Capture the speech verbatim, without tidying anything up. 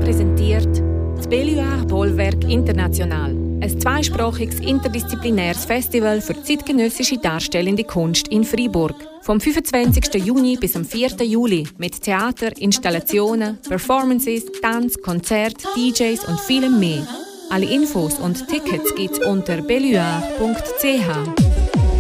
präsentiert das Belluaire Bollwerk International, ein zweisprachiges interdisziplinäres Festival für zeitgenössische darstellende Kunst in Freiburg. Vom fünfundzwanzigsten Juni bis am vierten Juli mit Theater, Installationen, Performances, Tanz, Konzert, D Js und vielem mehr. Alle Infos und Tickets gibt's unter belluaire punkt c h.